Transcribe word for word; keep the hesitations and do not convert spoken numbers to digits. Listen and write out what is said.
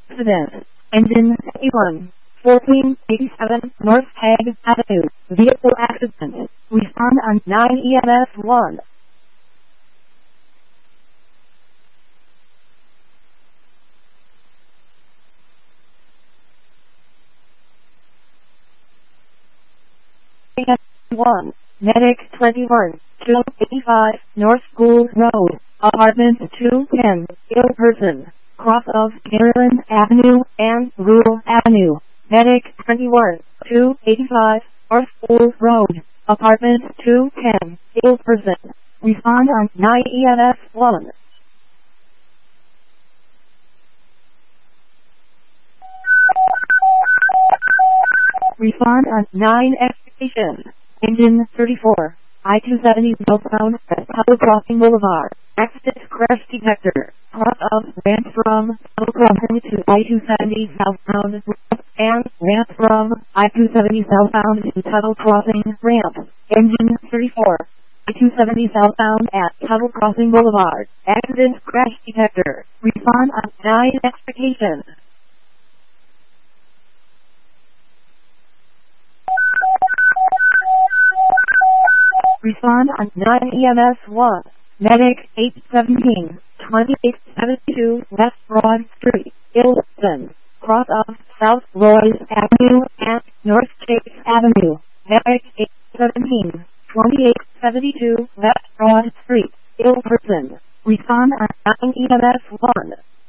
Accident. Engine eighty-one. fourteen eighty-seven North Hague Avenue. Vehicle accident. Respond on nine E M S one. one. Medic twenty-one. two eighty-five North School Road. Apartment two ten. Ill person. Cross of Carolyn Avenue and Rural Avenue. Medic twenty-one. two eighty-five North School Road. Apartment two ten. Ill person. Respond on nine E M S one. Respond on nine Station. Engine thirty-four. I two seventy southbound at Tuttle Crossing Boulevard. Accident crash detector. Cross of ramp from Tuttle Crossing to I two seventy southbound and ramp from I two seventy southbound to Tuttle Crossing ramp. Engine thirty-four. I two seventy southbound at Tuttle Crossing Boulevard. Accident crash detector. Respond on nine Expectation. Respond on nine E M S one. Medic eight seventeen. twenty-eight seventy-two West Broad Street. Ilson. Cross of South Royce Avenue and North Chase Avenue. Medic eight seventeen. twenty-eight seventy-two West Broad Street. Ill person. Respond on nine E M S one.